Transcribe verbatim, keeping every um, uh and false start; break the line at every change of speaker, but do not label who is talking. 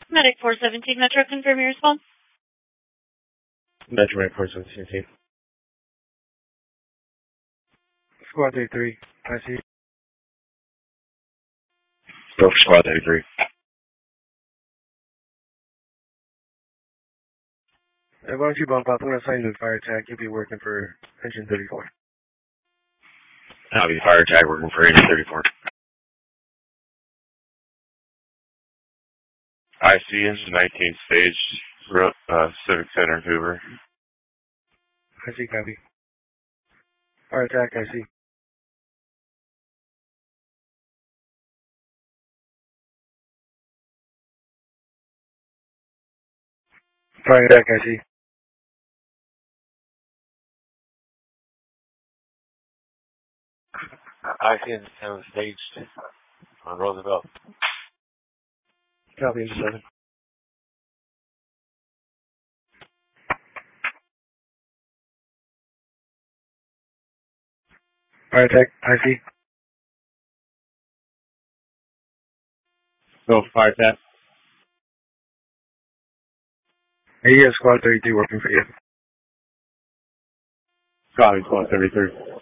Medic four seventeen Metro, confirm your response.
Metro Medic four seventeen.
Squad thirty-three, I see.
Go for Squad thirty-three.
Hey, why don't you bump up? I'm going to assign you to fire attack. You'll be working for Engine thirty-four.
I'll be fire attack working for Engine thirty-four. I C Engine nineteen stage, uh, Civic Center, Hoover.
I see, copy. Fire attack, I see. Fire attack, I see.
I C Engine seven staged on Roosevelt.
Copy, Engine seven. Fire attack, I see.
Go for fire attack.
Hey, yeah, Squad thirty-three working for you.
Copy, Squad thirty-three.